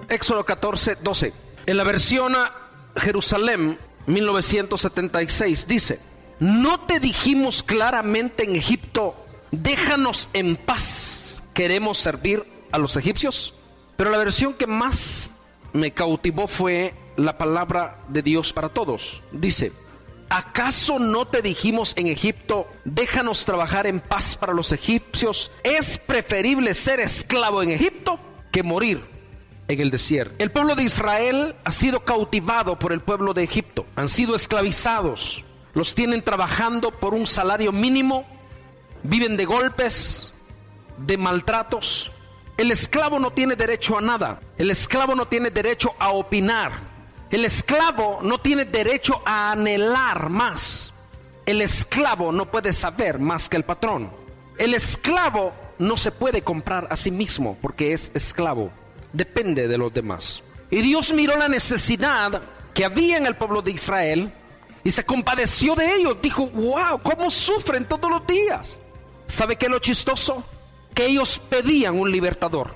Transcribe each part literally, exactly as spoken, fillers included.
Éxodo catorce, doce. En la versión Jerusalén mil novecientos setenta y seis dice: ¿no te dijimos claramente en Egipto, déjanos en paz, queremos servir a los egipcios? Pero la versión que más me cautivó fue la palabra de Dios para todos. Dice: ¿acaso no te dijimos en Egipto, déjanos trabajar en paz para los egipcios? Es preferible ser esclavo en Egipto que morir en el desierto. El pueblo de Israel ha sido cautivado por el pueblo de Egipto. Han sido esclavizados. Los tienen trabajando por un salario mínimo. Viven de golpes, de maltratos. El esclavo no tiene derecho a nada. El esclavo no tiene derecho a opinar. El esclavo no tiene derecho a anhelar más. El esclavo no puede saber más que el patrón. El esclavo no se puede comprar a sí mismo porque es esclavo. Depende de los demás. Y Dios miró la necesidad que había en el pueblo de Israel y se compadeció de ellos. Dijo: wow, cómo sufren todos los días. ¿Sabe qué es lo chistoso? Que ellos pedían un libertador.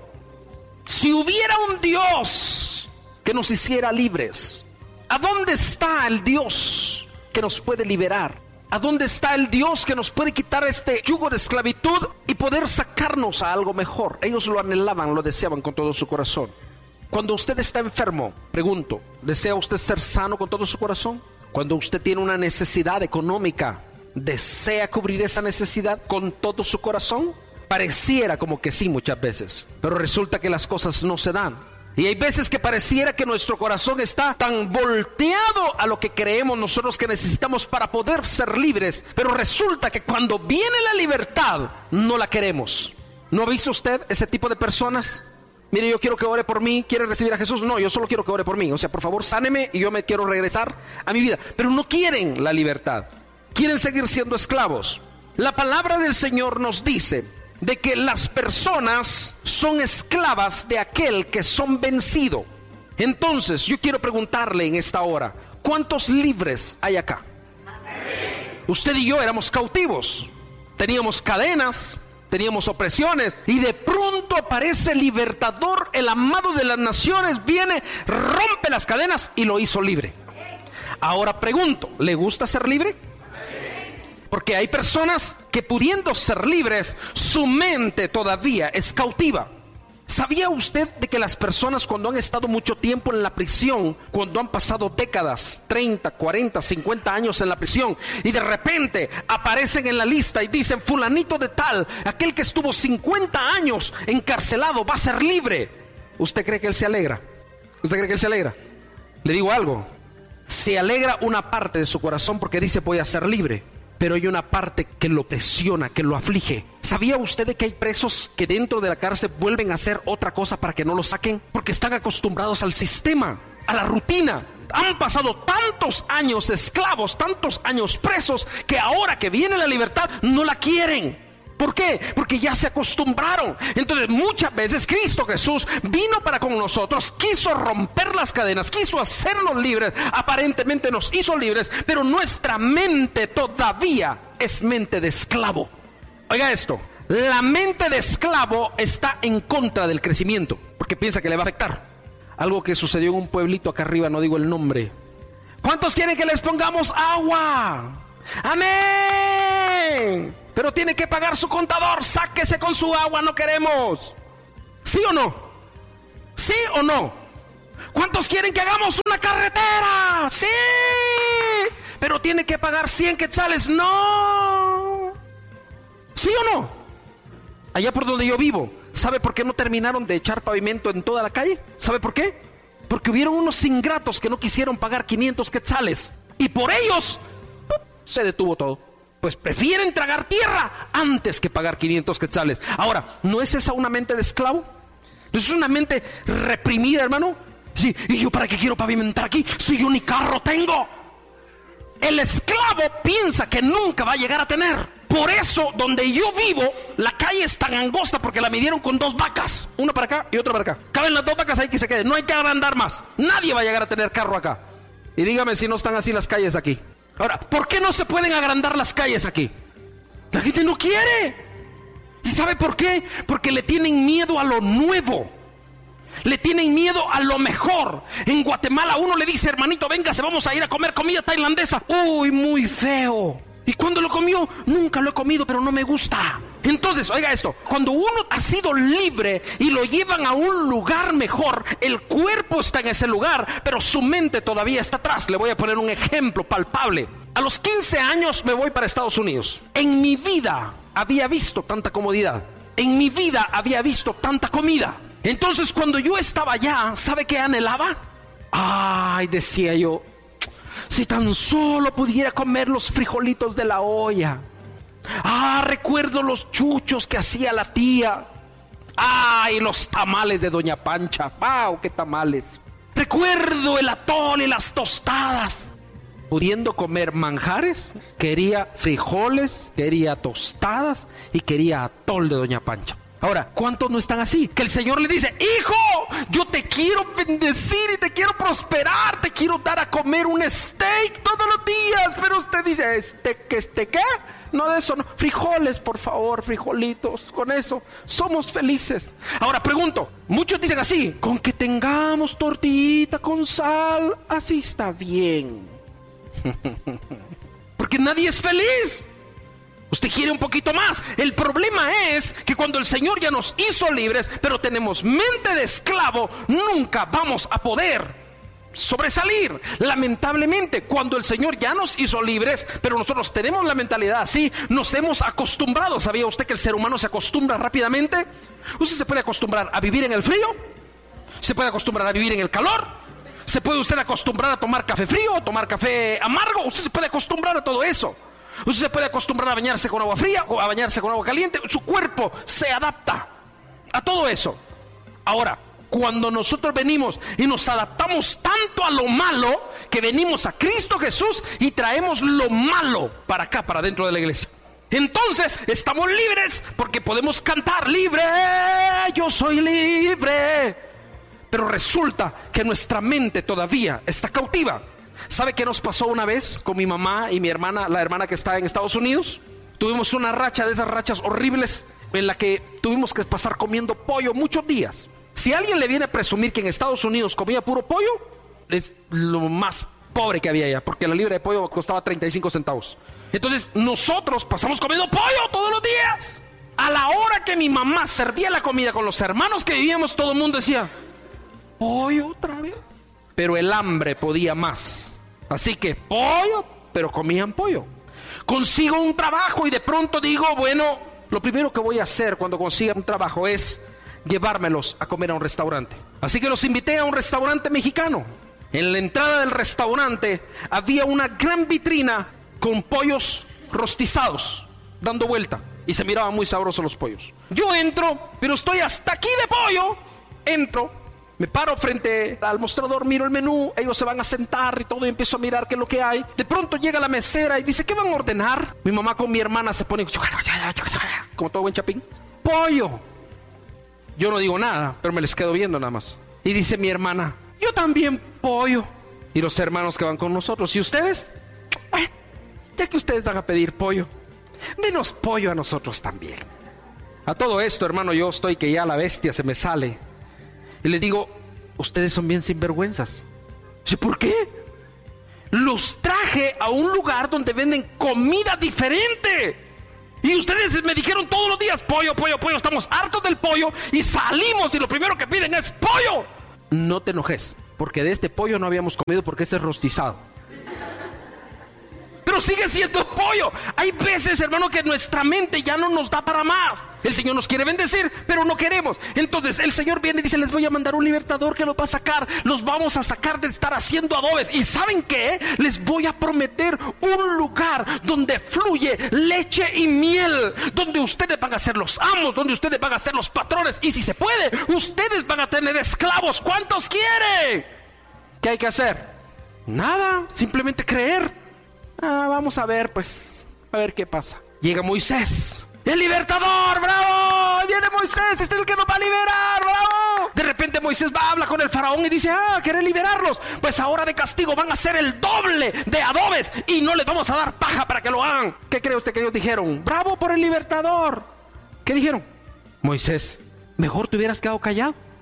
Si hubiera un Dios que nos hiciera libres, ¿a dónde está el Dios que nos puede liberar? ¿A dónde está el Dios que nos puede quitar este yugo de esclavitud y poder sacarnos a algo mejor? Ellos lo anhelaban, lo deseaban con todo su corazón. Cuando usted está enfermo, pregunto, ¿desea usted ser sano con todo su corazón? Cuando usted tiene una necesidad económica, ¿desea cubrir esa necesidad con todo su corazón? Pareciera como que sí muchas veces, pero resulta que las cosas no se dan. Y hay veces que pareciera que nuestro corazón está tan volteado a lo que creemos nosotros que necesitamos para poder ser libres, pero resulta que cuando viene la libertad no la queremos. ¿No ha visto usted ese tipo de personas? Mire, yo quiero que ore por mí. ¿Quiere recibir a Jesús? No, yo solo quiero que ore por mí. O sea, por favor, sáneme y yo me quiero regresar a mi vida. Pero no quieren la libertad. Quieren seguir siendo esclavos. La palabra del Señor nos dice de que las personas son esclavas de aquel que son vencido. Entonces, yo quiero preguntarle en esta hora, ¿cuántos libres hay acá? Usted y yo éramos cautivos. Teníamos cadenas, teníamos opresiones, y de pronto aparece el libertador, el amado de las naciones, viene, rompe las cadenas y lo hizo libre. Ahora pregunto, ¿le gusta ser libre? Porque hay personas que, pudiendo ser libres, su mente todavía es cautiva. ¿Sabía usted de que las personas, cuando han estado mucho tiempo en la prisión, cuando han pasado décadas, treinta, cuarenta, cincuenta años en la prisión, y de repente aparecen en la lista y dicen: fulanito de tal, aquel que estuvo cincuenta años encarcelado, va a ser libre? ¿Usted cree que él se alegra? ¿Usted cree que él se alegra? Le digo algo, se alegra una parte de su corazón porque dice: voy a ser libre. Pero hay una parte que lo presiona, que lo aflige. ¿Sabía usted de que hay presos que dentro de la cárcel vuelven a hacer otra cosa para que no lo saquen? Porque están acostumbrados al sistema, a la rutina. Han pasado tantos años esclavos, tantos años presos, que ahora que viene la libertad no la quieren. ¿Por qué? Porque ya se acostumbraron. Entonces muchas veces Cristo Jesús vino para con nosotros, quiso romper las cadenas, quiso hacernos libres, aparentemente nos hizo libres, pero nuestra mente todavía es mente de esclavo. Oiga esto, la mente de esclavo está en contra del crecimiento, porque piensa que le va a afectar. Algo que sucedió en un pueblito acá arriba, no digo el nombre. ¿Cuántos quieren que les pongamos agua? ¡Amén! Pero tiene que pagar su contador. Sáquese con su agua, no queremos. ¿Sí o no? ¿Sí o no? ¿Cuántos quieren que hagamos una carretera? ¡Sí! Pero tiene que pagar cien quetzales. ¡No! ¿Sí o no? Allá por donde yo vivo, ¿sabe por qué no terminaron de echar pavimento en toda la calle? ¿Sabe por qué? Porque hubieron unos ingratos que no quisieron pagar quinientos quetzales, y por ellos se detuvo todo. Pues prefieren tragar tierra antes que pagar quinientos quetzales. Ahora, ¿no es esa una mente de esclavo? ¿No es una mente reprimida, hermano? Sí, ¿y yo para qué quiero pavimentar aquí si yo ni carro tengo? El esclavo piensa que nunca va a llegar a tener. Por eso, donde yo vivo, la calle es tan angosta porque la midieron con dos vacas, una para acá y otra para acá. Caben las dos vacas ahí, que se queden. No hay que agrandar más. Nadie va a llegar a tener carro acá. Y dígame si no están así las calles aquí. Ahora, ¿por qué no se pueden agrandar las calles aquí? La gente no quiere. ¿Y sabe por qué? Porque le tienen miedo a lo nuevo. Le tienen miedo a lo mejor. En Guatemala uno le dice, hermanito, véngase, vamos a ir a comer comida tailandesa. Uy, muy feo. ¿Y cuándo lo comió? Nunca lo he comido, pero no me gusta. Entonces, oiga esto, cuando uno ha sido libre y lo llevan a un lugar mejor, el cuerpo está en ese lugar, pero su mente todavía está atrás. Le voy a poner un ejemplo palpable. A los quince años me voy para Estados Unidos. En mi vida había visto tanta comodidad. En mi vida había visto tanta comida. Entonces, cuando yo estaba allá, ¿sabe qué anhelaba? Ay, decía yo, si tan solo pudiera comer los frijolitos de la olla. Ah, recuerdo los chuchos que hacía la tía. Ay, los tamales de Doña Pancha. ¡Wow! ¡Qué tamales! Recuerdo el atole y las tostadas. Pudiendo comer manjares, quería frijoles, quería tostadas y quería atol de Doña Pancha. Ahora, ¿cuántos no están así? Que el Señor le dice, hijo, yo te quiero bendecir y te quiero prosperar, te quiero dar a comer un steak todos los días. Pero usted dice, ¿este qué? ¿Este qué? No, de eso no. Frijoles, por favor, frijolitos. Con eso somos felices. Ahora pregunto, muchos dicen así, con que tengamos tortillita con sal, así está bien. Porque nadie es feliz. Usted quiere un poquito más. El problema es que cuando el Señor ya nos hizo libres, pero tenemos mente de esclavo, nunca vamos a poder sobresalir. Lamentablemente, cuando el Señor ya nos hizo libres, pero nosotros tenemos la mentalidad así, nos hemos acostumbrado. ¿Sabía usted que el ser humano se acostumbra rápidamente? Usted se puede acostumbrar a vivir en el frío, se puede acostumbrar a vivir en el calor, se puede usted acostumbrar a tomar café frío, a tomar café amargo. Usted se puede acostumbrar a todo eso. Usted se puede acostumbrar a bañarse con agua fría o a bañarse con agua caliente. Su cuerpo se adapta a todo eso. Ahora, cuando nosotros venimos y nos adaptamos tanto a lo malo, que venimos a Cristo Jesús y traemos lo malo para acá, para dentro de la iglesia, entonces estamos libres porque podemos cantar, libre, yo soy libre. Pero resulta que nuestra mente todavía está cautiva. ¿Sabe qué nos pasó una vez con mi mamá y mi hermana, la hermana que está en Estados Unidos? Tuvimos una racha de esas rachas horribles en la que tuvimos que pasar comiendo pollo muchos días. Si alguien le viene a presumir que en Estados Unidos comía puro pollo, es lo más pobre que había allá, porque la libra de pollo costaba treinta y cinco centavos. Entonces nosotros pasamos comiendo pollo todos los días. A la hora que mi mamá servía la comida con los hermanos que vivíamos, todo el mundo decía, pollo otra vez. Pero el hambre podía más. Así que pollo, pero comían pollo. Consigo un trabajo y de pronto digo, bueno, lo primero que voy a hacer cuando consiga un trabajo es llevármelos a comer a un restaurante. Así que los invité a un restaurante mexicano. En la entrada del restaurante había una gran vitrina con pollos rostizados, dando vuelta. Y se miraban muy sabrosos los pollos. Yo entro, pero estoy hasta aquí de pollo. Entro. Me paro frente al mostrador, miro el menú, ellos se van a sentar y todo, y empiezo a mirar qué es lo que hay. De pronto llega la mesera y dice, ¿qué van a ordenar? Mi mamá con mi hermana se pone como todo buen chapín. ¡Pollo! Yo no digo nada, pero me les quedo viendo nada más. Y dice mi hermana, yo también pollo. Y los hermanos que van con nosotros, ¿y ustedes? Bueno, ya que ustedes van a pedir pollo, denos pollo a nosotros también. A todo esto, hermano, yo estoy que ya la bestia se me sale. Y le digo, ustedes son bien sinvergüenzas. Dice, ¿por qué? Los traje a un lugar donde venden comida diferente. Y ustedes me dijeron todos los días, pollo, pollo, pollo. Estamos hartos del pollo y salimos y lo primero que piden es pollo. No te enojes, porque de este pollo no habíamos comido porque este es rostizado. Pero sigue siendo pollo. Hay veces, hermano, que nuestra mente ya no nos da para más. El Señor nos quiere bendecir, pero no queremos. Entonces el Señor viene y dice, les voy a mandar un libertador que los va a sacar. Los vamos a sacar de estar haciendo adobes. ¿Y saben qué? Les voy a prometer un lugar donde fluye leche y miel, donde ustedes van a ser los amos, donde ustedes van a ser los patrones. Y si se puede, ustedes van a tener esclavos. ¿Cuántos quieren? ¿Qué hay que hacer? Nada, simplemente creer. Ah, vamos a ver, pues, a ver qué pasa. Llega Moisés, el libertador, ¡bravo! Ahí viene Moisés, este es el que nos va a liberar, ¡bravo! De repente Moisés va, habla con el faraón y dice, ah, ¿quiere liberarlos? Pues ahora de castigo van a hacer el doble de adobes y no les vamos a dar paja para que lo hagan. ¿Qué cree usted que ellos dijeron? ¡Bravo por el libertador! ¿Qué dijeron? Moisés, mejor te hubieras quedado callado.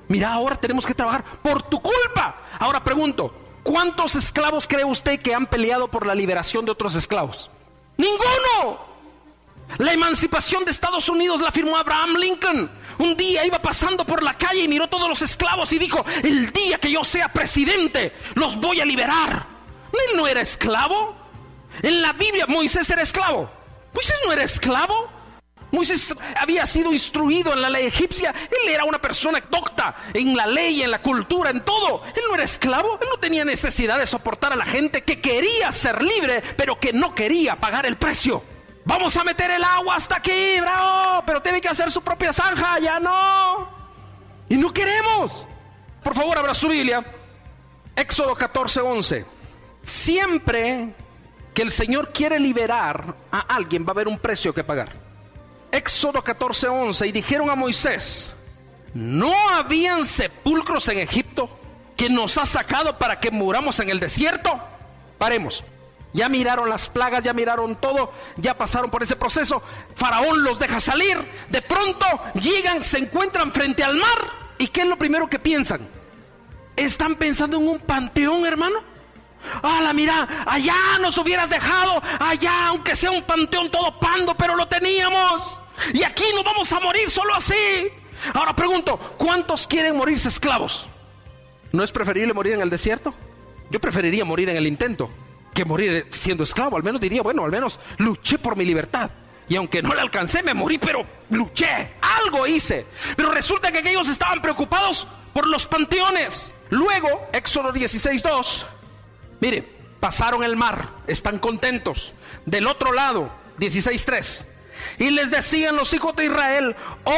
Mira, ahora tenemos que trabajar por tu culpa. Ahora pregunto, ¿cuántos esclavos cree usted que han peleado por la liberación de otros esclavos? ¡Ninguno! La emancipación de Estados Unidos la firmó Abraham Lincoln. Un día iba pasando por la calle y miró todos los esclavos y dijo: el día que yo sea presidente, los voy a liberar. Él no era esclavo. En la Biblia Moisés era esclavo. Moisés no era esclavo. Moisés había sido instruido en la ley egipcia. Él era una persona docta en la ley, en la cultura, en todo. Él no era esclavo. Él no tenía necesidad de soportar a la gente que quería ser libre, pero que no quería pagar el precio. Vamos a meter el agua hasta aquí, bravo, pero tiene que hacer su propia zanja. Ya no. Y no queremos. Por favor, abra su Biblia. Éxodo catorce once. Siempre que el Señor quiere liberar a alguien, va a haber un precio que pagar. Éxodo catorce once. Y dijeron a Moisés: ¿no habían sepulcros en Egipto que nos ha sacado para que muramos en el desierto? Paremos. Ya miraron las plagas, ya miraron todo, ya pasaron por ese proceso. Faraón los deja salir. De pronto llegan, se encuentran frente al mar. ¿Y qué es lo primero que piensan? ¿Están pensando en un panteón, hermano? ¡Hala, mira! Allá nos hubieras dejado, allá, aunque sea un panteón todo pando, pero lo teníamos. Y aquí nos vamos a morir solo así. Ahora pregunto, ¿cuántos quieren morirse esclavos? ¿No es preferible morir en el desierto? Yo preferiría morir en el intento que morir siendo esclavo. Al menos diría, bueno, al menos luché por mi libertad. Y aunque no le alcancé, me morí, pero luché, algo hice. Pero resulta que aquellos estaban preocupados por los panteones. Luego, Éxodo dieciséis dos. Mire, pasaron el mar, están contentos. Del otro lado, dieciséis tres. Y les decían los hijos de Israel: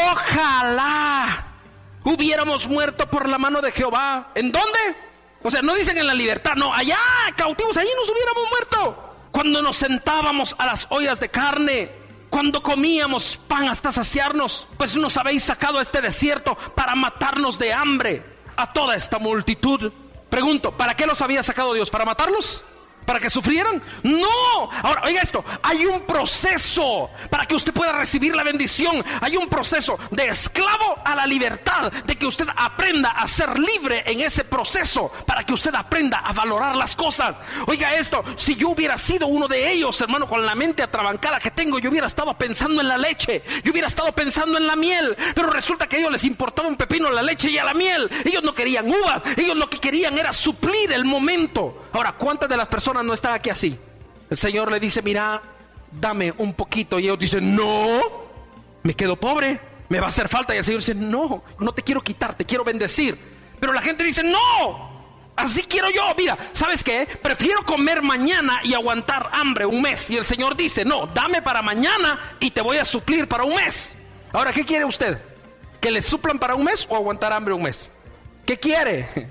ojalá hubiéramos muerto por la mano de Jehová. ¿En dónde? O sea, no dicen en la libertad, no, allá, cautivos, allí nos hubiéramos muerto. Cuando nos sentábamos a las ollas de carne, cuando comíamos pan hasta saciarnos, pues nos habéis sacado a este desierto para matarnos de hambre a toda esta multitud. Pregunto, ¿para qué los había sacado Dios? ¿Para matarlos? ¿Para que sufrieran? No. Ahora, oiga esto, hay un proceso para que usted pueda recibir la bendición. Hay un proceso de esclavo a la libertad, de que usted aprenda a ser libre en ese proceso, para que usted aprenda a valorar las cosas. Oiga esto, si yo hubiera sido uno de ellos, hermano, con la mente atrabancada que tengo, yo hubiera estado pensando en la leche, yo hubiera estado pensando en la miel, pero resulta que a ellos les importaba un pepino a la leche y a la miel. Ellos no querían uvas, ellos lo que querían era suplir el momento. Ahora, ¿cuántas de las personas no están aquí así? El Señor le dice: mira, dame un poquito. Y ellos dicen: no, me quedo pobre, me va a hacer falta. Y el Señor dice: no, no te quiero quitar, te quiero bendecir. Pero la gente dice: no, así quiero yo. Mira, ¿sabes qué? Prefiero comer mañana y aguantar hambre un mes. Y el Señor dice: no, dame para mañana y te voy a suplir para un mes. Ahora, ¿qué quiere usted? ¿Que le suplan para un mes o aguantar hambre un mes? ¿Qué quiere?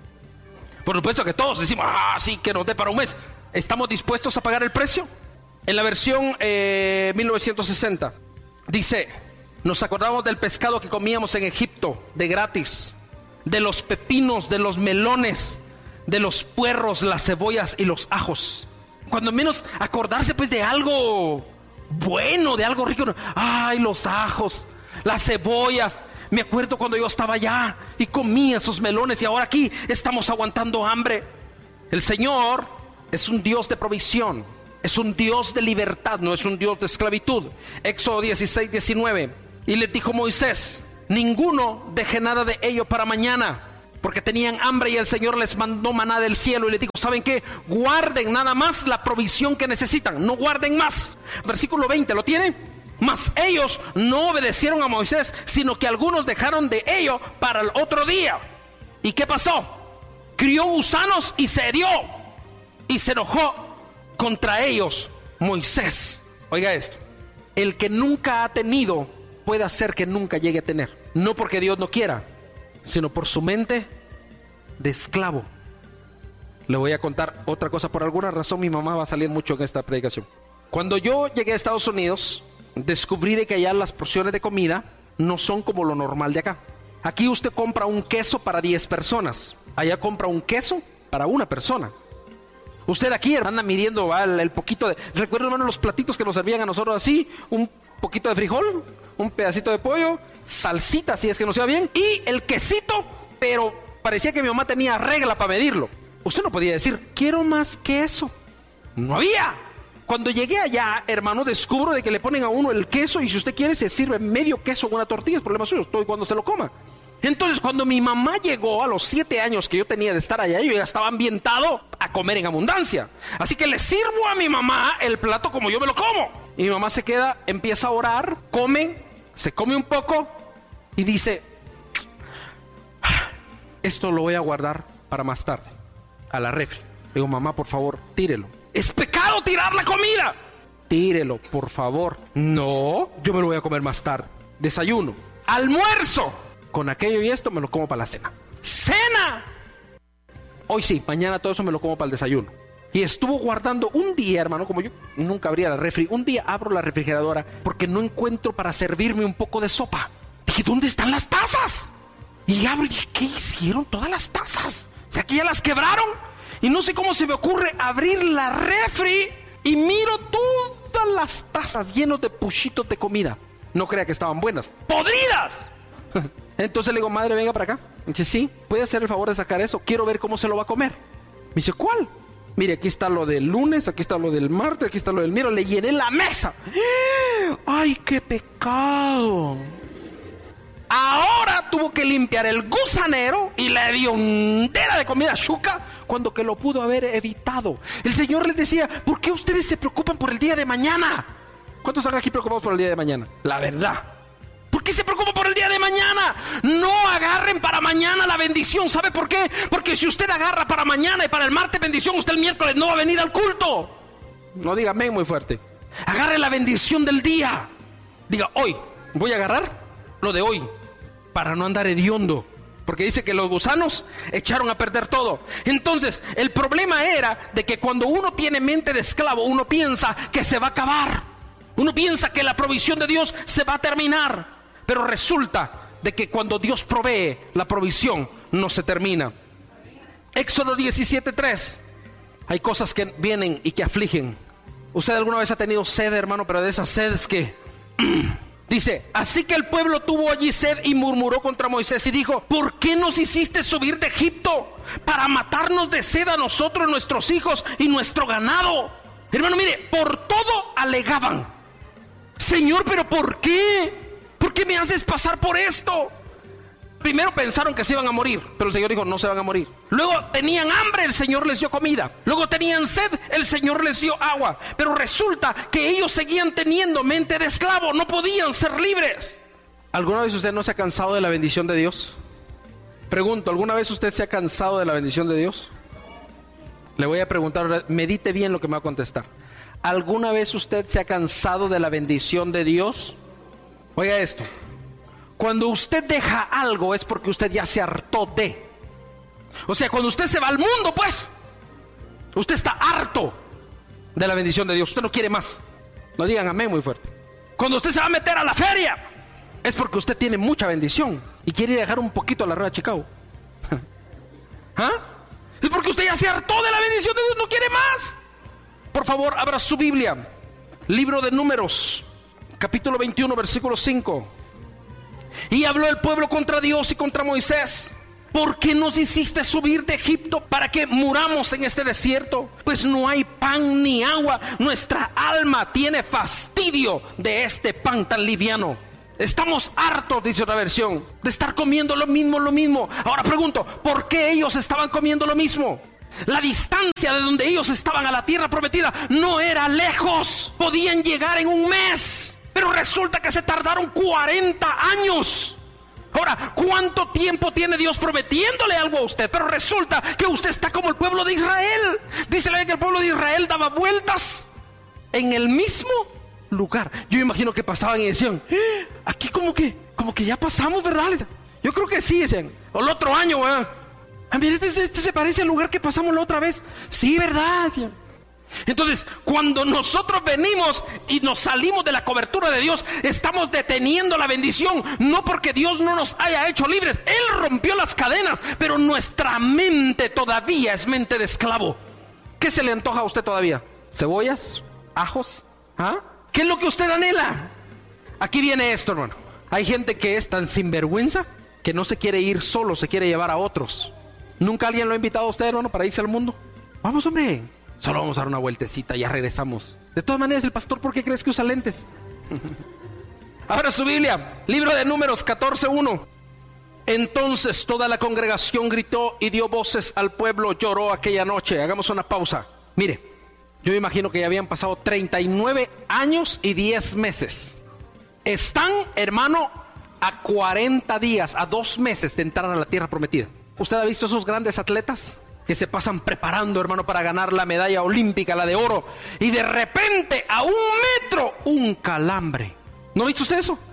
Por supuesto que todos decimos: ah, sí, que nos dé para un mes. ¿Estamos dispuestos a pagar el precio? En la versión eh, mil novecientos sesenta dice: nos acordamos del pescado que comíamos en Egipto de gratis, de los pepinos, de los melones, de los puerros, las cebollas y los ajos. Cuando menos acordarse pues de algo bueno, de algo rico. Ay, los ajos, las cebollas. Me acuerdo cuando yo estaba allá y comía esos melones, y ahora aquí estamos aguantando hambre. El Señor es un Dios de provisión, es un Dios de libertad, no es un Dios de esclavitud. Éxodo dieciséis diecinueve. Y les dijo Moisés: ninguno deje nada de ello para mañana, porque tenían hambre y el Señor les mandó maná del cielo. Y les dijo: ¿saben qué? Guarden nada más la provisión que necesitan, no guarden más. Versículo veinte, ¿lo tiene? Mas ellos no obedecieron a Moisés, sino que algunos dejaron de ello para el otro día. ¿Y qué pasó? Crió gusanos y se herió, y se enojó contra ellos Moisés. Oiga esto: el que nunca ha tenido puede hacer que nunca llegue a tener. No porque Dios no quiera, sino por su mente de esclavo. Le voy a contar otra cosa. Por alguna razón mi mamá va a salir mucho en esta predicación. Cuando yo llegué a Estados Unidos, descubrí de que allá las porciones de comida no son como lo normal de acá. Aquí usted compra un queso para diez personas, allá compra un queso para una persona. Usted aquí anda midiendo ¿vale? el poquito de... Recuerdo, hermano, los platitos que nos servían a nosotros así: un poquito de frijol, un pedacito de pollo salsita, si es que no sea bien, y el quesito, pero parecía que mi mamá tenía regla para medirlo. Usted no podía decir, quiero más queso. No había. Cuando llegué allá, hermano, descubro de que le ponen a uno el queso y si usted quiere se sirve medio queso en una tortilla, es problema suyo, todo cuando se lo coma. Entonces, cuando mi mamá llegó a los siete años que yo tenía de estar allá, yo ya estaba ambientado a comer en abundancia. Así que le sirvo a mi mamá el plato como yo me lo como. Y mi mamá se queda, empieza a orar, come, se come un poco y dice, esto lo voy a guardar para más tarde, a la refri. Le digo, mamá, por favor, tírelo. ¿Es pecado tirar la comida? Tírelo, por favor. No, yo me lo voy a comer más tarde. Desayuno, almuerzo. Con aquello y esto me lo como para la cena. ¡Cena! Hoy sí, mañana todo eso me lo como para el desayuno. Y estuvo guardando un día, hermano, como yo nunca abría la refri. Un día abro la refrigeradora porque no encuentro para servirme un poco de sopa. Dije, ¿dónde están las tazas? Y abro y dije, ¿qué hicieron todas las tazas? O sea, que ya las quebraron. Y no sé cómo se me ocurre abrir la refri y miro todas las tazas llenas de puchitos de comida. No crea que estaban buenas. ¡Podridas! Entonces le digo, madre, venga para acá. Dice, sí, ¿puede hacer el favor de sacar eso? Quiero ver cómo se lo va a comer. Me dice, ¿cuál? Mire, aquí está lo del lunes, aquí está lo del martes, aquí está lo del miércoles. Le llené la mesa. ¡Ay, qué pecado! Ahora tuvo que limpiar el gusanero y la hediondera de comida chuca cuando que lo pudo haber evitado. El Señor les decía, ¿por qué ustedes se preocupan por el día de mañana? ¿Cuántos están aquí preocupados por el día de mañana? La verdad. ¿Por qué se preocupa por el día de mañana? No agarren para mañana la bendición. ¿Sabe por qué? Porque si usted agarra para mañana y para el martes bendición, usted el miércoles no va a venir al culto. No diga amén muy fuerte. Agarre la bendición del día. Diga, hoy voy a agarrar lo de hoy para no andar hediondo. Porque dice que los gusanos echaron a perder todo. Entonces, el problema era de que cuando uno tiene mente de esclavo, uno piensa que se va a acabar. Uno piensa que la provisión de Dios se va a terminar. Pero resulta de que cuando Dios provee, la provisión no se termina. Éxodo diecisiete tres. Hay cosas que vienen y que afligen. ¿Usted alguna vez ha tenido sed, hermano? Pero de esas sedes que... Dice, así que el pueblo tuvo allí sed y murmuró contra Moisés y dijo, ¿por qué nos hiciste subir de Egipto para matarnos de sed a nosotros, nuestros hijos y nuestro ganado? Hermano, mire, por todo alegaban. Señor, ¿pero por qué? ¿Por qué me haces pasar por esto? Primero pensaron que se iban a morir, pero el Señor dijo, no se van a morir. Luego tenían hambre, el Señor les dio comida. Luego tenían sed, el Señor les dio agua. Pero resulta que ellos seguían teniendo mente de esclavo, no podían ser libres. ¿Alguna vez usted no se ha cansado de la bendición de Dios? Pregunto, ¿alguna vez usted se ha cansado de la bendición de Dios? Le voy a preguntar, medite bien lo que me va a contestar. ¿Alguna vez usted se ha cansado de la bendición de Dios? Oiga esto. Cuando usted deja algo es porque usted ya se hartó de. O sea, cuando usted se va al mundo, pues, usted está harto de la bendición de Dios. Usted no quiere más. No digan amén muy fuerte. Cuando usted se va a meter a la feria, es porque usted tiene mucha bendición y quiere dejar un poquito a la rueda de Chicago. ¿Ah? Es porque usted ya se hartó de la bendición de Dios, no quiere más. Por favor, abra su Biblia. Libro de Números, capítulo veintiuno, versículo cinco. Y habló el pueblo contra Dios y contra Moisés. ¿Por qué nos hiciste subir de Egipto para que muramos en este desierto? Pues no hay pan ni agua. Nuestra alma tiene fastidio de este pan tan liviano. Estamos hartos, dice otra versión, de estar comiendo lo mismo, lo mismo. Ahora pregunto, ¿por qué ellos estaban comiendo lo mismo? La distancia de donde ellos estaban a la tierra prometida no era lejos. Podían llegar en un mes. Pero resulta que se tardaron cuarenta años. Ahora, ¿cuánto tiempo tiene Dios prometiéndole algo a usted? Pero resulta que usted está como el pueblo de Israel. Dice la Biblia que el pueblo de Israel daba vueltas en el mismo lugar. Yo imagino que pasaban y decían, ¿Eh? aquí como que, como que ya pasamos, ¿verdad? Yo creo que sí, decían. O el otro año, ¿verdad? Ah, mira, este, este se parece al lugar que pasamos la otra vez. Sí, ¿verdad? Decían. Entonces, cuando nosotros venimos y nos salimos de la cobertura de Dios, estamos deteniendo la bendición. No porque Dios no nos haya hecho libres, Él rompió las cadenas, pero nuestra mente todavía es mente de esclavo. ¿Qué se le antoja a usted todavía? ¿Cebollas? ¿Ajos? ¿Ah? ¿Qué es lo que usted anhela? Aquí viene esto, hermano. Hay gente que es tan sinvergüenza que no se quiere ir solo, se quiere llevar a otros. ¿Nunca alguien lo ha invitado a usted, hermano, para irse al mundo? Vamos, hombre, solo vamos a dar una vueltecita, ya regresamos. De todas maneras, el pastor, ¿por qué crees que usa lentes? Ahora su Biblia, libro de Números catorce uno. Entonces toda la congregación gritó y dio voces al pueblo, lloró aquella noche. Hagamos una pausa. Mire, yo me imagino que ya habían pasado treinta y nueve años y diez meses. Están, hermano, a cuarenta días, a dos meses de entrar a la tierra prometida. ¿Usted ha visto esos grandes atletas que se pasan preparando, hermano, para ganar la medalla olímpica, la de oro, y de repente a un metro, un calambre? ¿No ha visto usted eso?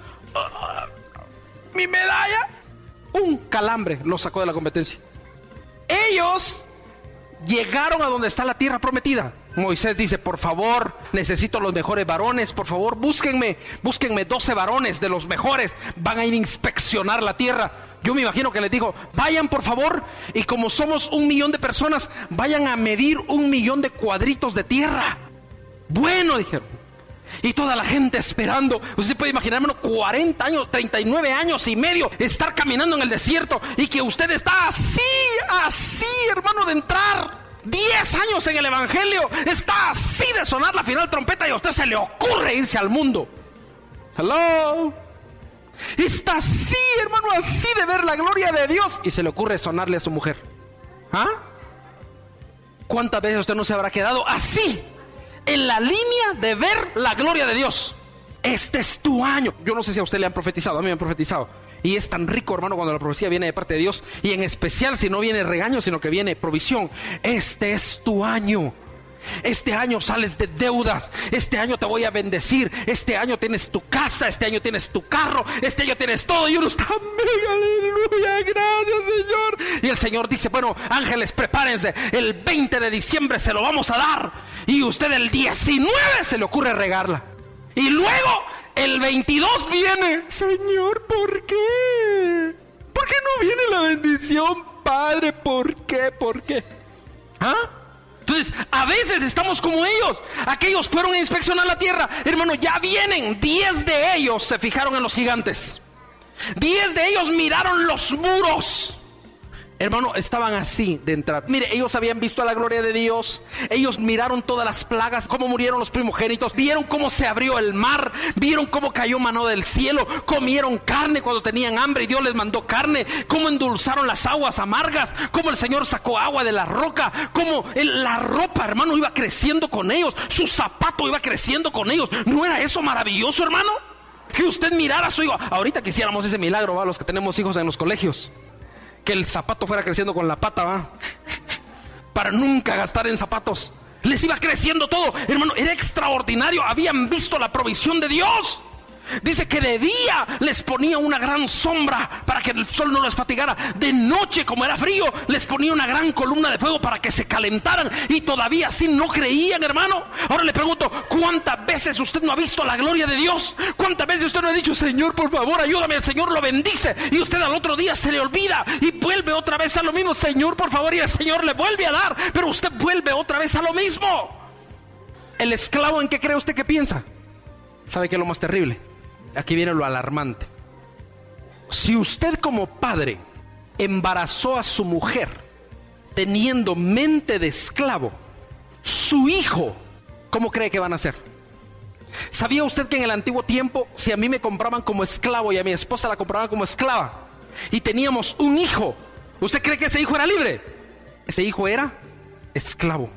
Uh, ¿Mi medalla? Un calambre lo sacó de la competencia. Ellos llegaron a donde está la tierra prometida. Moisés dice: por favor, necesito los mejores varones, por favor, búsquenme, búsquenme doce varones de los mejores, van a ir a inspeccionar la tierra. Yo me imagino que les dijo: vayan por favor, y como somos un millón de personas, vayan a medir un millón de cuadritos de tierra. Bueno, dijeron. Y toda la gente esperando. Usted se puede imaginar, hermano, cuarenta años, treinta y nueve años y medio, estar caminando en el desierto, y que usted está así, así, hermano, de entrar. diez años en el evangelio, está así de sonar la final trompeta, y a usted se le ocurre irse al mundo. Hello. Está así, hermano, así de ver la gloria de Dios, y se le ocurre sonarle a su mujer. ¿Ah? ¿Cuántas veces usted no se habrá quedado así, en la línea de ver la gloria de Dios? Este es tu año. Yo no sé si a usted le han profetizado, a mí me han profetizado. Y es tan rico, hermano, cuando la profecía viene de parte de Dios. Y en especial si no viene regaño, sino que viene provisión. Este es tu año. Este año sales de deudas. Este año te voy a bendecir. Este año tienes tu casa. Este año tienes tu carro. Este año tienes todo. Y uno está: aleluya, gracias, Señor. Y el Señor dice: bueno, ángeles, prepárense, el veinte de diciembre se lo vamos a dar. Y usted el diecinueve se le ocurre regarla. Y luego el veintidós viene: Señor, ¿por qué? ¿Por qué no viene la bendición, Padre? ¿Por qué? ¿Por qué? ¿Ah? Entonces, a veces estamos como ellos. Aquellos fueron a inspeccionar la tierra. Hermano, ya vienen. Diez de ellos se fijaron en los gigantes. Diez de ellos miraron los muros. Hermano, estaban así de entrar. Mire, ellos habían visto a la gloria de Dios. Ellos miraron todas las plagas, cómo murieron los primogénitos. Vieron cómo se abrió el mar. Vieron cómo cayó maná del cielo. Comieron carne cuando tenían hambre y Dios les mandó carne. Cómo endulzaron las aguas amargas. Cómo el Señor sacó agua de la roca. Cómo el, la ropa, hermano, iba creciendo con ellos. Su zapato iba creciendo con ellos. ¿No era eso maravilloso, hermano? Que usted mirara a su hijo. Ahorita quisiéramos ese milagro, ¿va? Los que tenemos hijos en los colegios, que el zapato fuera creciendo con la pata, ¿va? Para nunca gastar en zapatos. Les iba creciendo todo, hermano, era extraordinario. Habían visto la provisión de Dios. Dice que de día les ponía una gran sombra para que el sol no les fatigara. De noche, como era frío, les ponía una gran columna de fuego para que se calentaran. Y todavía así no creían, hermano. Ahora le pregunto: ¿cuántas veces usted no ha visto la gloria de Dios? ¿Cuántas veces usted no ha dicho: Señor, por favor, ayúdame? El Señor lo bendice, y usted al otro día se le olvida y vuelve otra vez a lo mismo. Señor, por favor, y el Señor le vuelve a dar, pero usted vuelve otra vez a lo mismo. El esclavo, ¿en qué cree usted que piensa? ¿Sabe qué es lo más terrible? Aquí viene lo alarmante. Si usted como padre embarazó a su mujer teniendo mente de esclavo, su hijo, ¿cómo cree que van a hacer? ¿Sabía usted que en el antiguo tiempo, si a mí me compraban como esclavo y a mi esposa la compraban como esclava, y teníamos un hijo, ¿usted cree que ese hijo era libre? Ese hijo era esclavo.